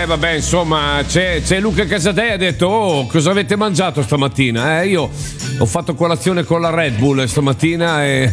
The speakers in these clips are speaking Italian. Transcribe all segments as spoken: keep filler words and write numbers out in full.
Eh vabbè, insomma, c'è, c'è Luca Casadei, ha detto: oh, cosa avete mangiato stamattina? Eh, io ho fatto colazione con la Red Bull stamattina e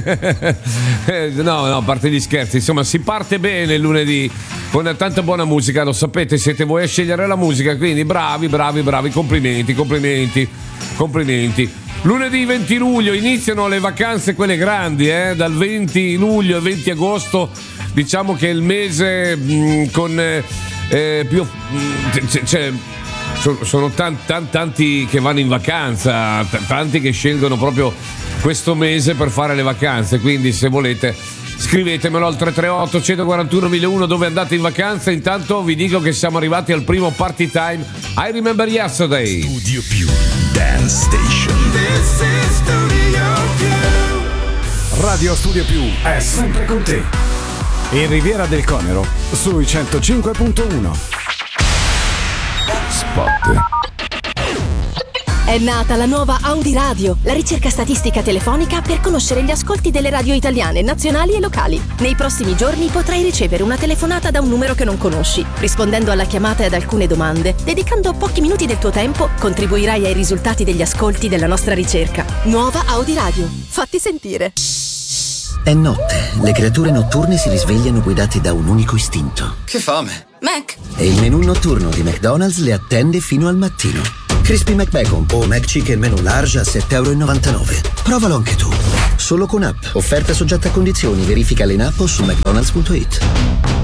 no, no, a parte gli scherzi, insomma, si parte bene il lunedì con tanta buona musica, lo sapete, siete voi a scegliere la musica, quindi bravi, bravi, bravi, complimenti, complimenti, complimenti. Lunedì venti luglio iniziano le vacanze, quelle grandi, eh? Dal venti luglio al venti agosto, diciamo che è il mese mh, con eh, più mh, c- cioè, sono, sono tanti, tanti, tanti che vanno in vacanza, t- tanti che scelgono proprio questo mese per fare le vacanze, quindi se volete scrivetemelo al tre tre otto uno quattro uno mille uno dove andate in vacanza. Intanto vi dico che siamo arrivati al primo party time. I Remember Yesterday. Studio Più Dance Station. This is Studio Più. Radio Studio Più è sempre con te. In Riviera del Conero sui centocinque punto uno. Spot. È nata la nuova Audi Radio, la ricerca statistica telefonica per conoscere gli ascolti delle radio italiane, nazionali e locali. Nei prossimi giorni potrai ricevere una telefonata da un numero che non conosci. Rispondendo alla chiamata e ad alcune domande, dedicando pochi minuti del tuo tempo, contribuirai ai risultati degli ascolti della nostra ricerca. Nuova Audi Radio. Fatti sentire. È notte. Le creature notturne si risvegliano guidate da un unico istinto. Che fame. Mac. E il menù notturno di McDonald's le attende fino al mattino. Crispy McBacon o McChicken menù large a sette virgola novantanove euro. Provalo anche tu. Solo con app. Offerta soggetta a condizioni. Verificale in app o su mcdonalds punto it.